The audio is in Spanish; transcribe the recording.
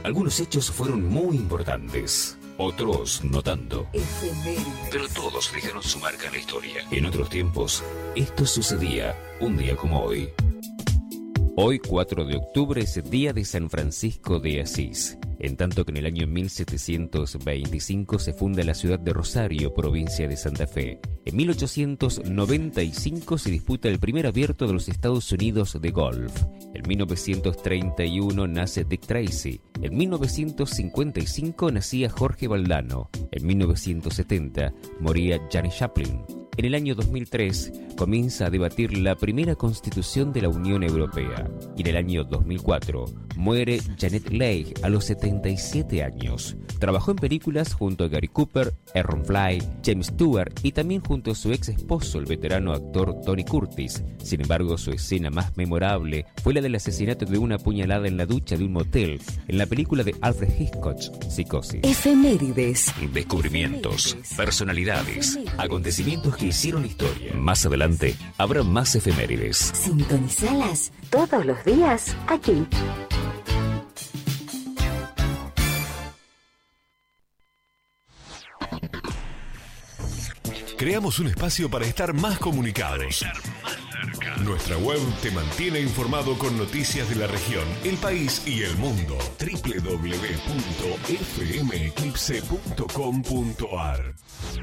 Algunos hechos fueron muy importantes, otros no tanto. Pero todos dejaron su marca en la historia. En otros tiempos, esto sucedía un día como hoy. Hoy, 4 de octubre, es el día de San Francisco de Asís, en tanto que en el año 1725 se funda la ciudad de Rosario, provincia de Santa Fe. En 1895 se disputa el primer abierto de los Estados Unidos de golf. En 1931 nace Dick Tracy. En 1955 nacía Jorge Valdano. En 1970 moría Janis Joplin. En el año 2003 comienza a debatir la primera constitución de la Unión Europea. Y en el año 2004 muere Janet Leigh a los 77 años. Trabajó en películas junto a Gary Cooper, Aaron Fly, James Stewart y también junto a su ex esposo, el veterano actor Tony Curtis. Sin embargo, su escena más memorable fue la del asesinato de una puñalada en la ducha de un motel en la película de Alfred Hitchcock, Psicosis. Efemérides. Descubrimientos, personalidades, acontecimientos que hicieron historia. Más adelante habrá más efemérides. Sintonizalas todos los días aquí. Creamos un espacio para estar más comunicados. Nuestra web te mantiene informado con noticias de la región, el país y el mundo. www.fmeclipse.com.ar